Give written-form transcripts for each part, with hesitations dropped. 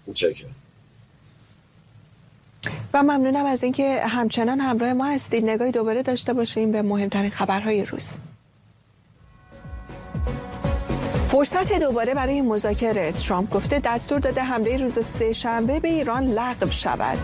متشکرم. و ممنونم از اینکه همچنان همراه ما هستید. نگاهی دوباره داشته باشیم به مهمترین خبرهای روز. فرصت دوباره برای مذاکره. ترامپ گفته دستور داده حمله روز سه‌شنبه به ایران لغو شود.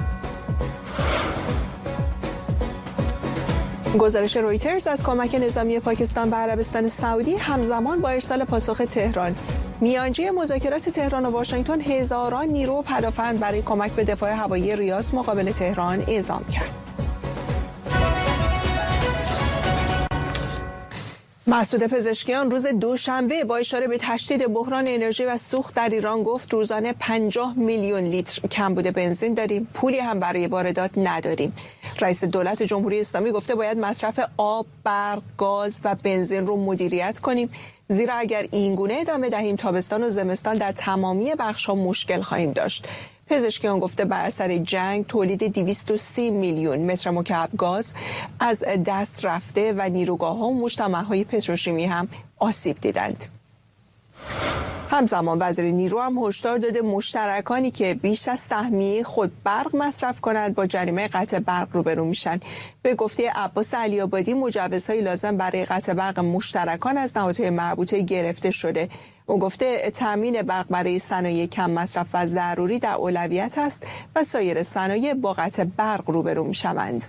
گزارش رویترز از کمک نظامی پاکستان به عربستان سعودی همزمان با ارسال پاسخ تهران. میانجی مذاکرات تهران و واشنگتن هزاران نیرو پدافند برای کمک به دفاع هوایی ریاض مقابل تهران اعزام کرد. مسعود پزشکیان روز دوشنبه با اشاره به تشدید بحران انرژی و سوخت در ایران گفت روزانه 50 میلیون لیتر کمبود بنزین داریم، پولی هم برای واردات نداریم. رئیس دولت جمهوری اسلامی گفته باید مصرف آب، برق، گاز و بنزین رو مدیریت کنیم، زیرا اگر این گونه ادامه دهیم تابستان و زمستان در تمامی بخش‌ها مشکل خواهیم داشت. پزشکیان گفته بر اثر جنگ تولید 230 میلیون متر مکعب گاز از دست رفته و نیروگاه‌ها و مجتمع‌های پتروشیمی هم آسیب دیدند. همزمان وزیر نیرو هم هشدار داده مشترکانی که بیش از سهمیه خود برق مصرف کنند با جریمه قطع برق روبرو میشن. به گفته عباس علی‌آبادی مجوزهای لازم برای قطع برق مشترکان از نهادهای مربوطه گرفته شده. او گفته تامین برق برای صنایع کم مصرف و ضروری در اولویت است و سایر صنایع با قطع برق روبرو میشوند.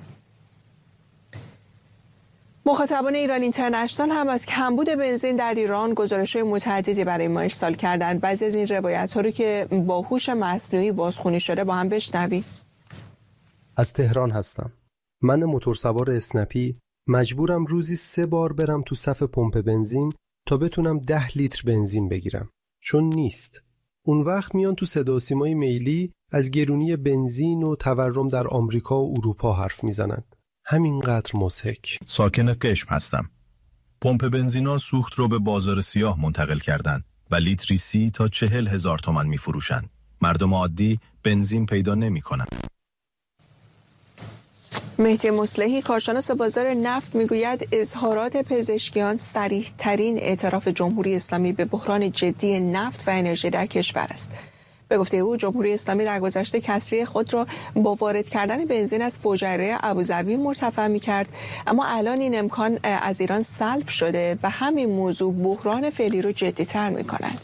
مخاطبان ایران اینترنشنال هم از کمبود بنزین در ایران گزارش‌های متعددی برای ما ارسال کردند. بعضی از این روایت‌ها رو که با هوش مصنوعی بازخوانی شده با هم بشنویم. از تهران هستم. من موتورسوار اسنپی مجبورم روزی 3 بار برم تو صف پمپ بنزین تا بتونم 10 لیتر بنزین بگیرم. چون نیست. اون وقت میان تو صدا و سیمای میلی از گرونی بنزین و تورم در آمریکا و اروپا حرف میزنند. همینقدر مضحک. ساکن قشم هستم. پمپ بنزینا سوخت رو به بازار سیاه منتقل کردن و لیتری 30 تا 40 هزار تومان می فروشن. مردم عادی بنزین پیدا نمی کنن. مهدی مصلحی کارشناس بازار نفت میگوید اظهارات پزشکیان صریح ترین اعتراف جمهوری اسلامی به بحران جدی نفت و انرژی در کشور است. به گفته او جمهوری اسلامی در گذشته کسری خود را با وارد کردن بنزین از فجایع ابوظبی مرتفع می‌کرد، اما الان این امکان از ایران سلب شده و همین موضوع بحران فعلی رو جدی‌تر می‌کند.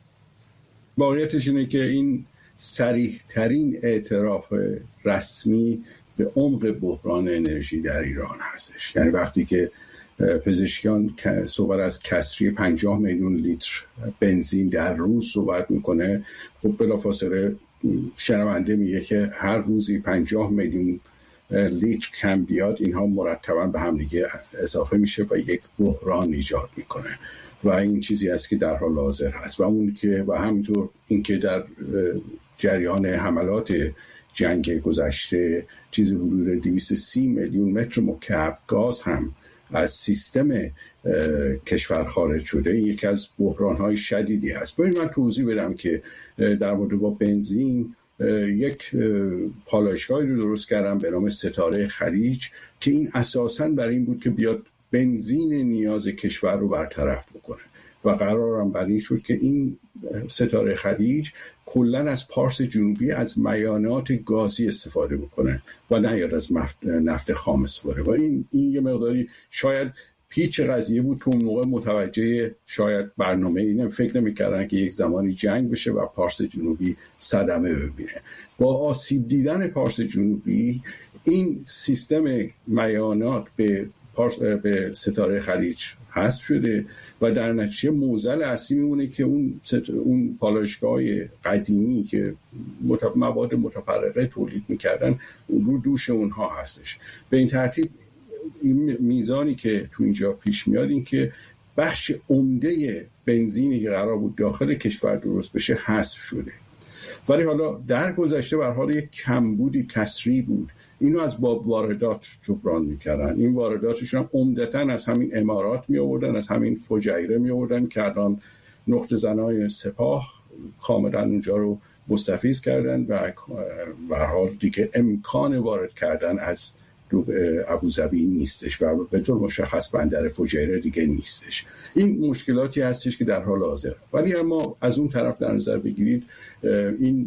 واقعیتش اینه که این صریح ترین اعتراف رسمی به عمق بحران انرژی در ایران هستش. یعنی وقتی که پزشکیان صحبت از کسری 50 میلیون لیتر بنزین در روز صحبت میکنه، خب بلافاصله شنونده میگه که هر روزی 50 میلیون لیتر کم بیاد اینها مرتبا به هم دیگه اضافه میشه و یک بحران ایجاد میکنه و این چیزی است که در حال حاضر هست. و اون که و همینطور اینکه در جریان حملات جنگ گذشته چیزی حدود 230 میلیون متر مکعب گاز هم از سیستم کشور خارج شده، یکی از بحران‌های شدیدی هست. باید من توضیح بدم که در مورد با بنزین یک پالایشگاهی رو درست کردم به نام ستاره خلیج که این اساساً برای این بود که بیاد بنزین نیاز کشور رو برطرف بکنه و قرارم بر این شد که این ستاره خلیج کلن از پارس جنوبی از میانات گازی استفاده بکنه و نه یاد از نفت خام استفاده. و این یه مقداری شاید پیچ قضیه بود که اون موقع متوجه شاید برنامه اینم فکر نمی‌کردن که یک زمانی جنگ بشه و پارس جنوبی صدمه ببینه. با آسیب دیدن پارس جنوبی این سیستم میانات به ستاره خلیج حذف شده و در نتیجه معضل اصلی میمونه که اون پالایشگاه قدیمی که مواد متفرقه تولید میکردن رو دوش اونها هستش. به این ترتیب این میزانی که تو اینجا پیش میاد این که بخش عمده بنزینی که قرار بود داخل کشور درست بشه حذف شده. ولی حالا در گذشته به هر حال یک کمبودی کسری بود، اینو از باب واردات جبران میکردن. این وارداتشون هم عمدتاً از همین امارات می آوردن، از همین فجایره می آوردن که الان نقطه زنای سپاه کاملا اونجا رو مستفیض کردن و به هر حال دیگه امکان وارد کردن از ابوظبی نیستش و به طور مشخص بندر فجایره دیگه نیستش. این مشکلاتی هستش که در حال حاضر، ولی اما از اون طرف در نظر بگیرید این